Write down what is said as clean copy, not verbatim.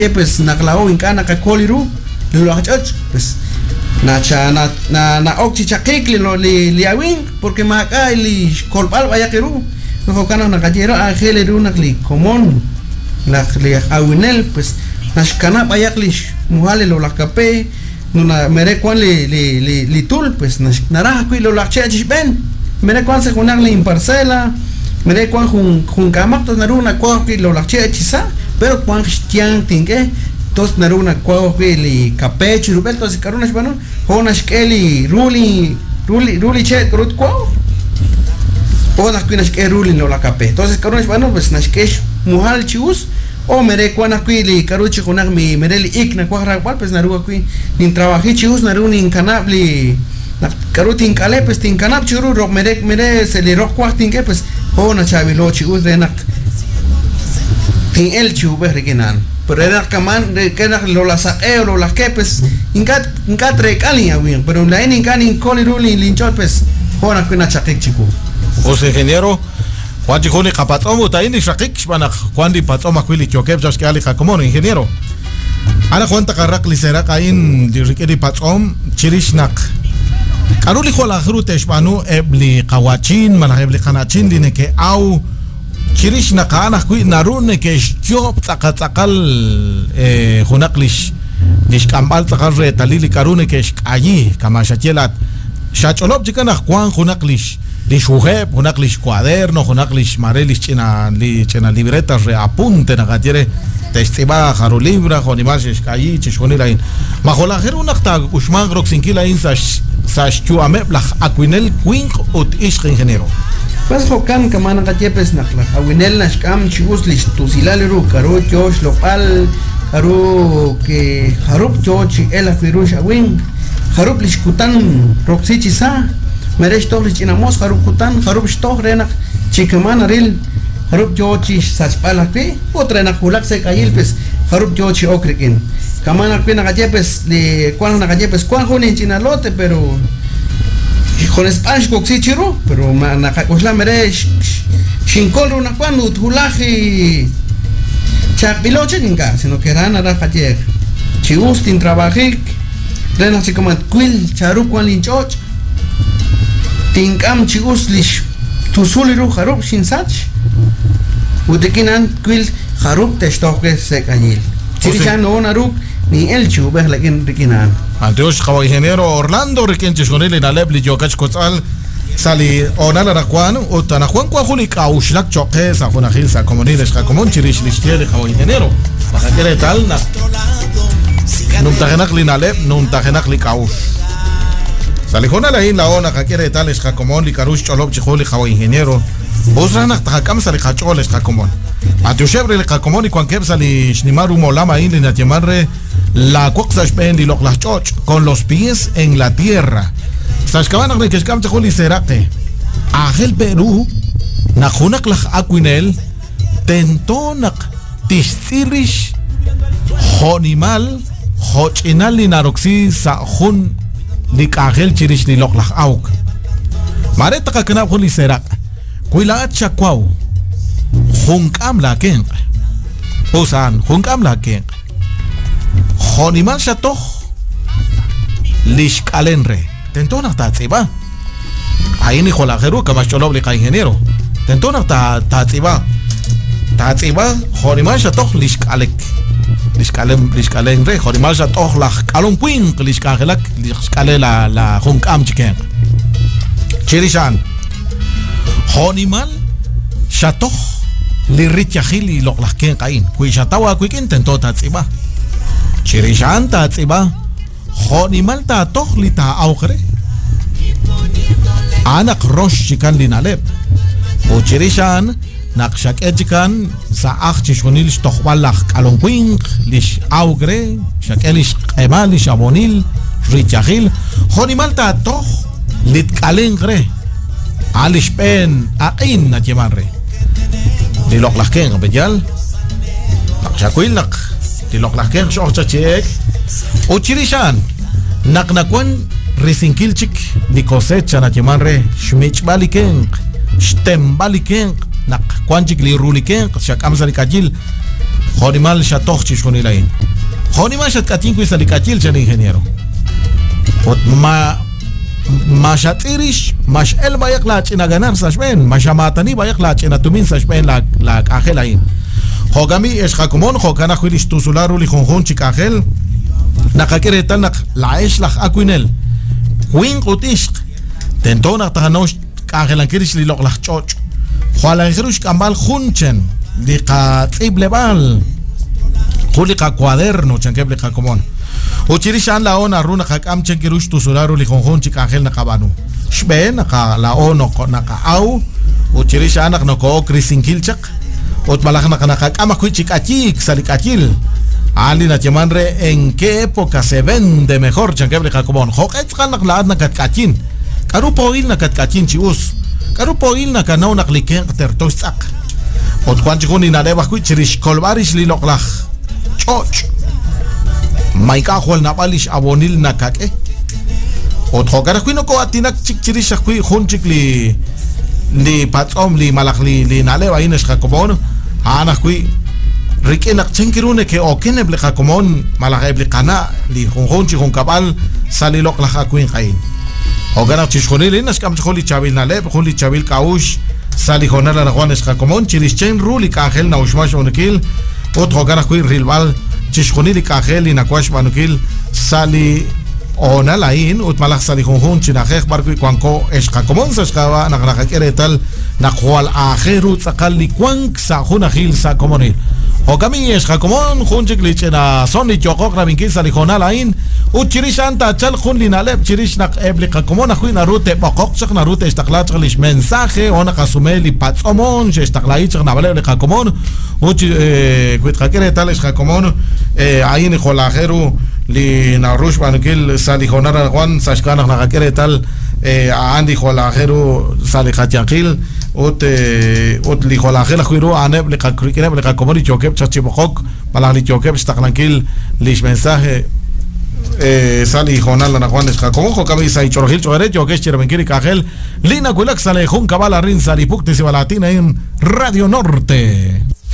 pues naklao inka nakakoliru lo hachach pues na okchi chakik li awin porque maka li kolpal bayakiru no kana nakajero angeleru nakli komon nakli awinel pues nashkana bayaklish muhale lo lakape nuna mere kwan li tul pues narah kui lo lakche ben mere kwan se kunak li parcela mere kwan jun kamak tos naruna kwa kui lo lakche chisa pero kwan tiang tinge tos naruna kwa kui li kape chirubel tos karunash banu honash keli ruli che krut kwa onas kui nash ke ruli lo lakape entonces karunash banu pues nash ke muhal chius o mere kwana kui li karuchi kunak mi mere li ikna kwa rakwal pues naruga kui nin trabaji chius naruni in kanabli karuti in kale pues tin kanab churu rok mere se li rok kwa tinge pues o na chavilo chius de nak tin el chiu be rekinan pero era kaman de que lo la sae o la que pues inka tre kali awin pero la in kan in koliruli linchot pues o na kuna chakik chiku o se ingeniero Juan Chihuni Kapatomo Taini Shakik Shmanak Juan di Patoma Quili Chokeb Jaskiali Hakomono ingeniero Ana Juan Takarak Lisera Kain di Rikedi Patom Chirishnak Karuli Hola Hrute Shmanu Ebli Kawachin Manahebli Kanachin Dineke Au Chirishnak Ana Kui Narune ke Job Takal Hunaklish Nishkambal Takal Talili Karune ke Ayi Kamashachelat Shacholop Chikanak Juan Hunaklish Lishuheb, hunaklish cuaderno, hunaklish marelis chena libretas reapunte na gatiere testiba jaro libra, jonimas escayi, chishonilain. Majolajer unakta ushman groxinkila in sash chuameblah aquinel quink ut ish ingeniero. Pues hokan kamana gatiepes nakla, awinel nashkam chiguslish tusilaleru karo josh lopal karo que harup jochi el afirush awin harup lishkutan roxichisa meresh toh lichinamos harup kutan harup stoh renak chikaman aril harup jochi sachpalakpi otra hulak se kayil pues harup jochi okrikin kamana pina gallepes de cuan na gallepes cuan jonin chinalote pero con Spanish coxichiro pero na kakosla meresh shinkol una cuan uthulaji chapiloche ninka sino que ran ara gallek chiustin trabajik renak chikaman quil charup cuan linchoch tinkam chiguslish tusuliru harup shinsach utekinan quil harup testoke sekayil chirishan no naruk ni el chuber lakin rikinan Anteos kawa ingeniero Orlando rikenches konile na lebli jokach kotsal sali onala rakwan utana Juan kwa huli kaushnak choke sa khunahil sa komuniles ka komon chirish listiele kawa ingeniero bakakere tal na num tagenak li naleb num tagenak li kaush Salijona la in la ona kakere tales jakomon li karush cholop chiholi jawa ingeniero Bosranak takam sali jacholes jakomon Atiushebre le jakomon y cuanqueb sali shnimaru molama in li natyemarre la coxash ben di lok la choch con los pies en la tierra Sashkabanak le keshkam chiholi serate Agel Perú najunak la aquinel tentonak tishirish honimal hochinal li naroxi sa hun Nikagel chirish ni lok lak auk Mareta ka kanab huli serak Kuila at shakwau Hunkam la ken Usan hunkam la ken Honimal shatoh Lish kalenre Tentonak tatsiba Aini holageru kamasholob li ka ingeniero Tentonak tatsiba Tatsiba Honimal shatoh lish kalek Lishkalen re honimal shatoh la kalon queen lishkagelak lishkale la hunkam chiken chirishan honimal shatoh li rityahili lok la ken kain kui shatawa kui ken tento tatsiba chirishan tatsiba honimal tatoh li ta aukre anak rosh chikan linaleb o chirishan Nakshak ejikan sa achishonil stochbalach alonquing lish augre shakelish emalish abonil richahil honimalta toch lit kalengre alish pen ain natyemarre dilok laken bejal nakshakuilak dilok laken shochachek uchirishan naknakwan risinkilchik ni cosecha natyemarre shmich baliken stem baliken nak kwanjik li ruliken shak amsali kajil Jonimal Shatochis con ilain. Jonimal Shatkatin Quis Alicachil, el ingeniero. Mashatirish, Mash el Bayaklach in a ganar Sashben, Mashamatani Bayaklach in a Tumin Sashben la Cajelain. Hogami es Jacomon, Hokana Huilish Tusularu, Lijonjon Chicagel, Nakakeretan, la Eslach Aquinel, Wing Utishk, Tentona Tanos, Cajelankiris Liloklach Choch, Jualajerush Kambal Hunchen, Dika Tiblebal, Julika Cuaderno, Chankeble Jacomon. Uchirishan la ona runa hakam chenkirush tusularu lijonjon chikangel nakabanu. Shbe naka la ono naka au. Uchirishan nak noko krisinkilchak. Ot malak naka ama kuichikachik salikachil. Ali na chamanre en qué época se vende mejor chankeble jacomon. Joketkan nak laad nakatkachin. Karupo il nakatkachin chius. Karupo il nakanau nakliken tertoisak. Ot kwanchikuni naleba kuichirish kolbarish liloklach. Choch. Maika Juan Napalish abonil nakake. Otro caracuino coatinak chichirish junchik li patom li malakli li naleva ines jacomon. Anakui Rikinak chenkirune ke okeneble jacomon malakebli kana li junchi juncabal salilok la jacuin jain. Ogana chishonil inas kam choli chabil naleb, juli chabil kaush sali jonala na Juanes jacomon chirichen ruli kangel na ushmash onekil. Otro caracui rilbal Chishkonili Kajeli Nakwash Banukil Sali Onalain Utmalak Sali Junjun Chinajek Barco y Cuanco Escacomon Sascaba Nagrajere tal Nahual Ajeru Tzakali Cuanc Sajunajil Sacomonil Okami Escacomon Junchiklich en a Sony Chokok Rabinkil Sali Jonalain Uchirishanta Chal Junlinaleb Chirishnak Ebli Jacomon Ajuin Arute Bokok Chak Narute Estaklachlish mensaje Ona Kasumeli Patzomon Estaklaich Nabaleb Jacomon Cuitjacere tal Escacomon ahí en Jolajeru li Narush Banukil Sali Jonara Juan Sashkana Nakakere tal Andy Jolajeru Sali Hatiankil ut li Jolajela Juiru Aneb le Kakrikene le Kakomori Chokep Chachibokok Palali Chokep Staknankil Lish mensaje Sali Jonala na Juan Escacomojo Cabeza y Chorgil Chorret Chokesh Cherbenkiri Cajel Lina Kulak Sale Jun Cabala Rin Sali Pukte Sibalatina en Radio Norte.